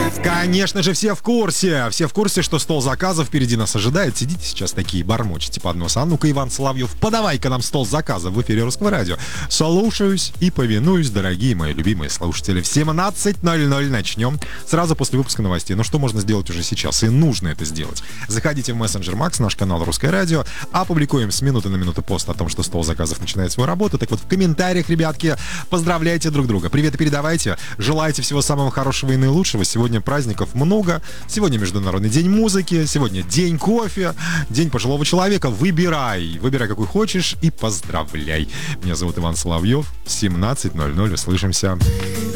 Конечно же, все в курсе. Все в курсе, что стол заказов впереди нас ожидает. Сидите сейчас такие, бормочете под нос. А ну-ка, Иван Соловьев, подавай-ка нам стол заказов в эфире Русского радио. Слушаюсь и повинуюсь, дорогие мои любимые слушатели. В 17:00 начнем. Сразу после выпуска новостей. Но что можно сделать уже сейчас? И нужно это сделать. Заходите в мессенджер Макс, наш канал Русское радио. Опубликуем с минуты на минуту пост о том, что стол заказов начинает свою работу. Так вот, в комментариях, ребятки, поздравляйте друг друга. Привет и передавайте. Желайте всего самого хорошего и наилучшего. Сегодня праздников много. Сегодня Международный день музыки. Сегодня день кофе. День пожилого человека. Выбирай. Выбирай, какой хочешь, и поздравляй. Меня зовут Иван Соловьев. В 17:00 услышимся.